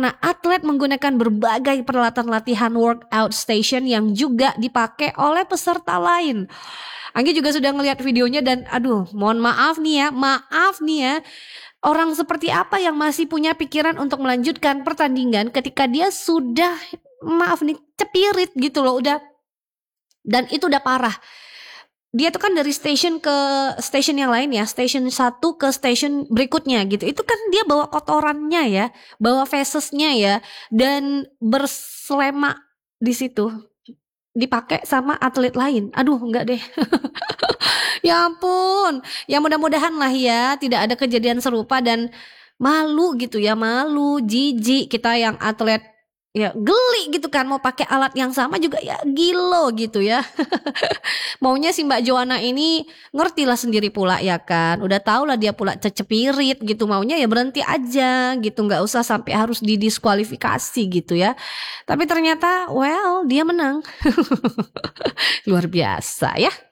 karena atlet menggunakan berbagai peralatan latihan workout station yang juga dipakai oleh peserta lain. Anggi juga sudah ngelihat videonya dan aduh, mohon maaf nih ya, orang seperti apa yang masih punya pikiran untuk melanjutkan pertandingan ketika dia sudah cepirit gitu loh, dan itu udah parah. Dia tuh kan dari station ke station yang lain ya, station 1 ke station berikutnya gitu. Itu kan dia bawa kotorannya ya, bawa fesesnya ya, dan berselema di situ. Dipakai sama atlet lain. Aduh, enggak deh. Ya ampun. Ya mudah-mudahan lah ya tidak ada kejadian serupa dan malu gitu ya, malu, jijik kita yang atlet. Ya geli gitu kan, mau pakai alat yang sama juga ya gilo gitu ya. Maunya si Mbak Joanna ini ngerti lah sendiri pula ya kan. Udah tau lah dia pula cecepirit gitu, maunya ya berhenti aja gitu, nggak usah sampai harus didiskualifikasi gitu ya. Tapi ternyata well dia menang. Luar biasa ya.